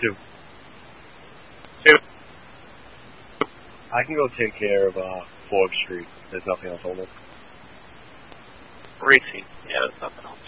2. 2. I can go take care of Forbes Street. There's nothing else on it. Racing. Yeah, there's nothing else.